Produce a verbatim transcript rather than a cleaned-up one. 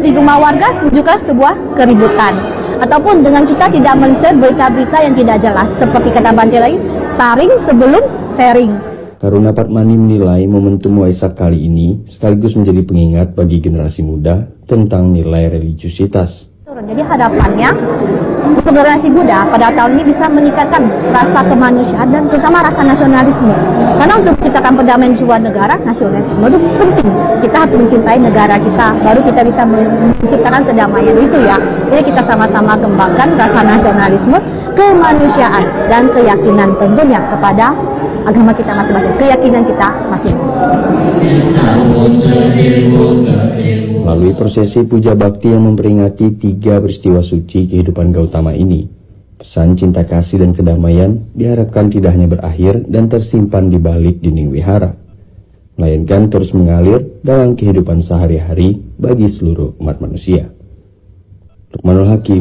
di rumah warga menunjukkan sebuah keributan. Ataupun dengan kita tidak men-share berita-berita yang tidak jelas. Seperti kata Bante lagi, saring sebelum sharing. Karuna Padmani menilai momentum Waisak kali ini sekaligus menjadi pengingat bagi generasi muda tentang nilai religiusitas. Jadi harapannya untuk generasi muda pada tahun ini bisa meningkatkan rasa kemanusiaan dan terutama rasa nasionalisme. Karena untuk menciptakan perdamaian sebuah negara, nasionalisme itu penting. Kita harus mencintai negara kita, baru kita bisa menciptakan kedamaian itu ya. Jadi kita sama-sama kembangkan rasa nasionalisme, kemanusiaan dan keyakinan tentunya kepada agama kita masing-masing, keyakinan kita masing-masing. Melalui prosesi puja bakti yang memperingati tiga peristiwa suci kehidupan Gautama ini, pesan cinta kasih dan kedamaian diharapkan tidak hanya berakhir dan tersimpan di balik dinding wihara, melainkan terus mengalir dalam kehidupan sehari-hari bagi seluruh umat manusia. Lukmanul Hakim,